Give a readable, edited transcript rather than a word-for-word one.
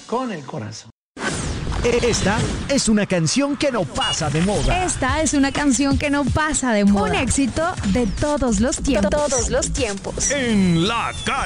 con el corazón. Esta es una canción que no pasa de moda. Esta es una canción que no pasa de moda. Un éxito de todos los tiempos. En la calle.